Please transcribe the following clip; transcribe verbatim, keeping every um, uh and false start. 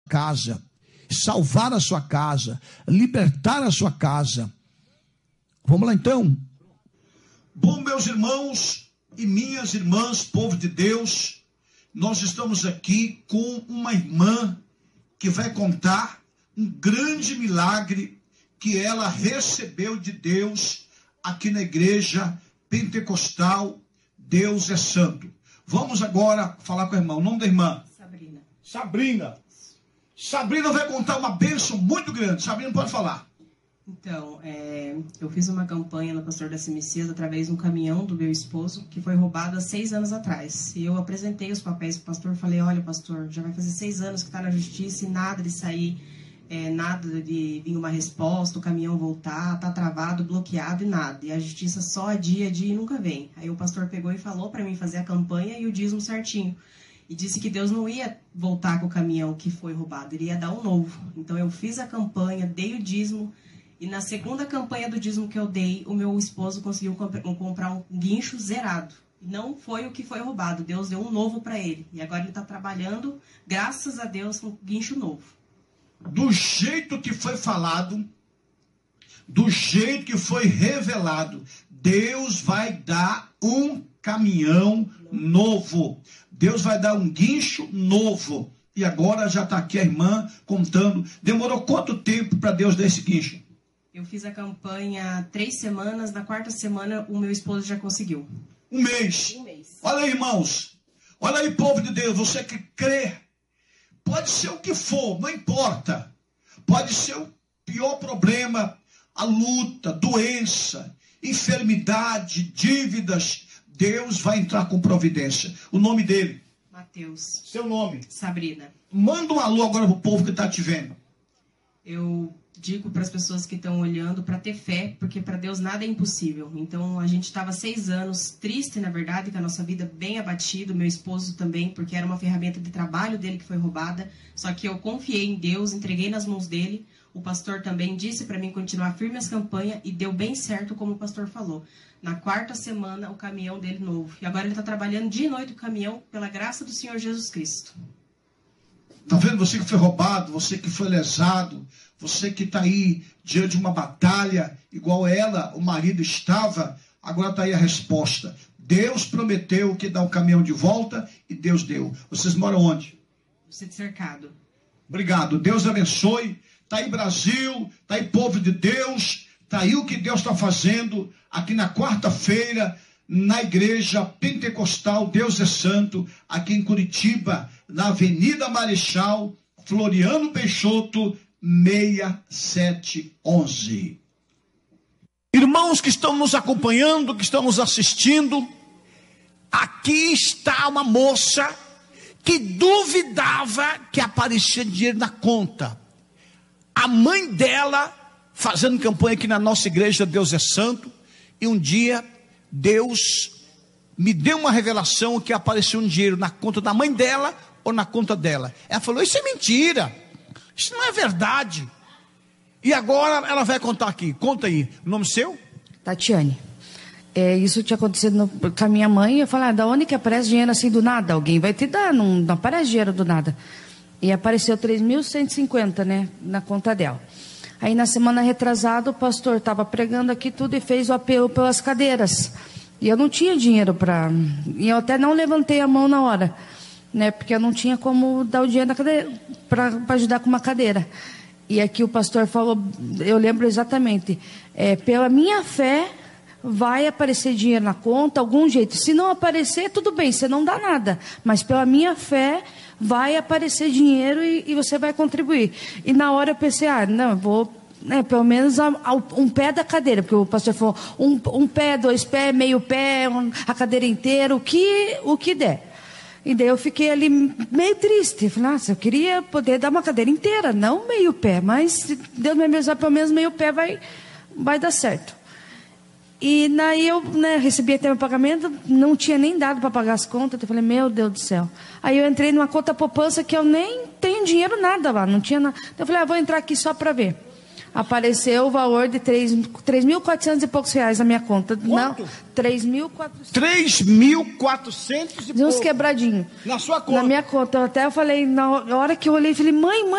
casa, salvar a sua casa, libertar a sua casa. Vamos lá então. Bom, meus irmãos e minhas irmãs, povo de Deus, nós estamos aqui com uma irmã que vai contar um grande milagre que ela recebeu de Deus aqui na igreja pentecostal. Deus é santo. Vamos agora falar com a irmã. O nome da irmã? Sabrina. Sabrina. Sabrina vai contar uma bênção muito grande. Sabrina, pode falar. Então, é, eu fiz uma campanha no Pastor Décio Messias através de um caminhão do meu esposo, que foi roubado há seis anos atrás. E eu apresentei os papéis para o pastor, falei, olha, pastor, já vai fazer seis anos que está na justiça e nada de sair, é, nada de vir uma resposta, o caminhão voltar, está travado, bloqueado e nada. E a justiça só adia, adia e nunca vem. Aí o pastor pegou e falou para mim fazer a campanha e o dízimo certinho. E disse que Deus não ia voltar com o caminhão que foi roubado, ele ia dar um novo. Então eu fiz a campanha, dei o dízimo. E na segunda campanha do dízimo que eu dei, o meu esposo conseguiu comprar um guincho zerado. Não foi o que foi roubado, Deus deu um novo para ele. E agora ele está trabalhando, graças a Deus, com um guincho novo. Do jeito que foi falado, do jeito que foi revelado, Deus vai dar um caminhão novo. Deus vai dar um guincho novo. E agora já está aqui a irmã contando. Demorou quanto tempo para Deus dar esse guincho? Eu fiz a campanha três semanas, na quarta semana o meu esposo já conseguiu. Um mês. Um mês. Olha aí, irmãos. Olha aí, povo de Deus, você que crê. Pode ser o que for, não importa. Pode ser o pior problema, a luta, doença, enfermidade, dívidas. Deus vai entrar com providência. O nome dele? Mateus. Seu nome? Sabrina. Manda um alô agora para o povo que está te vendo. Eu digo para as pessoas que estão olhando para ter fé, porque para Deus nada é impossível. Então a gente estava seis anos triste, na verdade, com a nossa vida bem abatida, meu esposo também, porque era uma ferramenta de trabalho dele que foi roubada. Só que eu confiei em Deus, entreguei nas mãos dele. O pastor também disse para mim continuar firme as campanhas e deu bem certo, como o pastor falou. Na quarta semana, o caminhão dele novo. E agora ele está trabalhando dia e noite o caminhão, pela graça do Senhor Jesus Cristo. Está vendo? Você que foi roubado, você que foi lesado, você que está aí diante de uma batalha, igual ela, o marido estava, agora está aí a resposta. Deus prometeu que dá um caminhão de volta e Deus deu. Vocês moram onde? Sítio Cercado. Obrigado. Deus abençoe. Está aí Brasil, está aí povo de Deus, está aí o que Deus está fazendo aqui na quarta-feira, na igreja pentecostal Deus é Santo, aqui em Curitiba, na Avenida Marechal Floriano Peixoto, seis sete um um. Irmãos que estão nos acompanhando, que estão nos assistindo, aqui está uma moça que duvidava que aparecia dinheiro na conta. A mãe dela fazendo campanha aqui na nossa igreja Deus é Santo, e um dia Deus me deu uma revelação que apareceu um dinheiro na conta da mãe dela ou na conta dela. Ela falou, isso é mentira, isso não é verdade. E agora ela vai contar aqui. Conta aí, o nome seu? Tatiane. É, isso tinha acontecido no, com a minha mãe. Eu falei, ah, da onde que aparece dinheiro assim do nada? Alguém vai te dar, não, não aparece dinheiro do nada. E apareceu três mil cento e cinquenta, né, na conta dela. Aí na semana retrasada o pastor estava pregando aqui tudo e fez o apelo pelas cadeiras. E eu não tinha dinheiro para... E eu até não levantei a mão na hora, né, porque eu não tinha como dar o dinheiro para ajudar com uma cadeira. E aqui o pastor falou, eu lembro exatamente, é, pela minha fé vai aparecer dinheiro na conta, algum jeito. Se não aparecer, tudo bem, você não dá nada. Mas pela minha fé vai aparecer dinheiro e, e você vai contribuir. E na hora eu pensei, ah, não, eu vou, né, pelo menos a, a, um pé da cadeira, porque o pastor falou, um, um pé, dois pés, meio pé, um, a cadeira inteira, o que, o que der. E daí eu fiquei ali meio triste. Falei, nossa, eu queria poder dar uma cadeira inteira, não meio pé, mas se Deus me abençoar, pelo menos meio pé vai, vai dar certo. E daí eu, né, recebi até meu pagamento, não tinha nem dado para pagar as contas. Eu falei, meu Deus do céu. Aí eu entrei numa conta poupança que eu nem tenho dinheiro nada lá, não tinha nada. Então eu falei, ah, vou entrar aqui só para ver. Apareceu o valor de três mil e quatrocentos e poucos reais na minha conta. Quanto? Não, três mil e quatrocentos. três mil e quatrocentos e De uns pouco. quebradinhos. Na sua conta? Na minha conta. Eu até eu falei, na hora que eu olhei, falei, mãe, mãe.